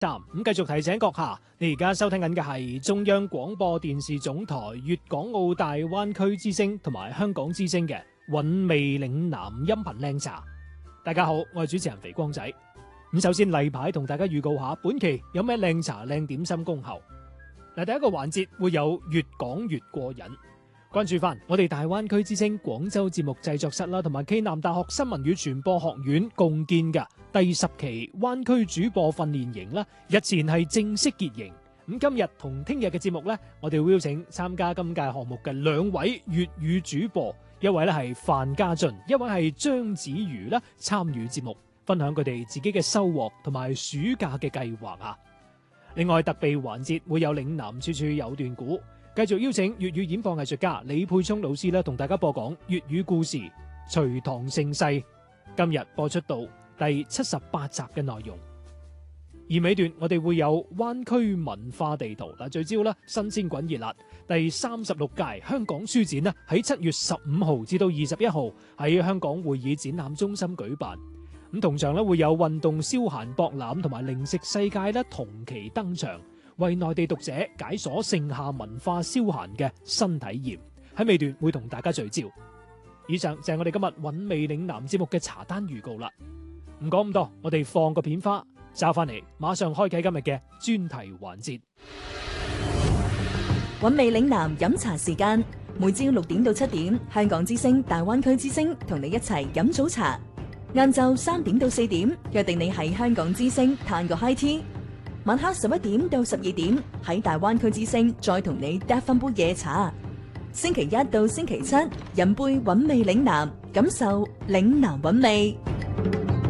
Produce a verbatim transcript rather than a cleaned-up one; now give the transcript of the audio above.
站咁繼續提醒閣下，你而家收聽緊嘅係中央廣播電視總台粵港澳大灣區之聲同埋香港之聲嘅韻味嶺南音頻靚茶。大家好，我係主持人肥光仔。咁首先例牌同大家預告下，本期有咩靚茶靚點心恭候。嗱，第一個環節會有越講越過癮，關注翻我哋大灣區之聲廣州節目製作室啦，同埋暨南大學新聞與傳播學院共建嘅第十期灣區主播訓練營啦，日前係正式結營。咁今日同聽日嘅節目呢，我哋會邀請參加今屆項目嘅兩位粵語主播，一位咧係范家俊，一位係張子瑜啦，參與節目分享佢哋自己嘅收穫同埋暑假嘅計劃啊。另外特備環節會有嶺南處處有段古，繼續邀請粵語演播藝術家李沛聰老師咧，同大家播講粵語故事《隋唐盛世》，今日播出到第七十八集嘅內容。而尾段我哋會有灣區文化地圖嗱，聚焦啦新鮮滾熱辣第三十六屆香港書展咧，喺七月十五號至到二十一號喺香港會議展覽中心舉辦。咁同場咧會有運動消閒博覽同埋零食世界咧同期登場，為內地讀者解鎖盛夏文化消閒嘅新體驗。喺尾段會同大家聚焦。以上就係我哋今日韻味嶺南節目嘅茶單預告啦。唔講咁多，我哋放個片花，揸翻嚟，馬上開啟今日嘅專題環節。 韻味嶺南飲茶時間，每朝六點到七點，香港之聲、大灣區之聲同你一齊飲早茶。晏晝三點到四點，約定你喺香港之聲嘆個 high tea。晚黑十一點到十二點，喺大灣區之聲再同你嗒翻杯夜茶。星期一到星期七，飲杯韻味嶺南，感受嶺南韻味。